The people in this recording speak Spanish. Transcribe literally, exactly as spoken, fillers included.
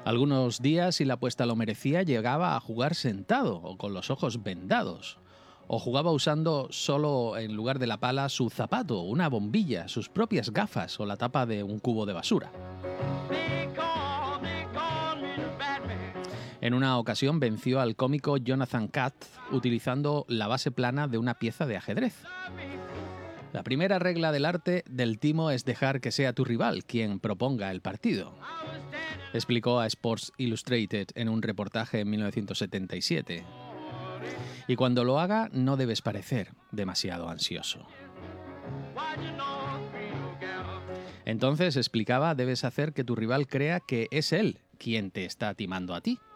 Algunos días, si la apuesta lo merecía, llegaba a jugar sentado o con los ojos vendados. O jugaba usando solo, en lugar de la pala, su zapato, una bombilla, sus propias gafas o la tapa de un cubo de basura. En una ocasión venció al cómico Jonathan Katz utilizando la base plana de una pieza de ajedrez. La primera regla del arte del timo es dejar que sea tu rival quien proponga el partido, explicó a Sports Illustrated en un reportaje en mil novecientos setenta y siete. Y cuando lo haga, no debes parecer demasiado ansioso. Entonces, explicaba, debes hacer que tu rival crea que es él quien te está timando a ti.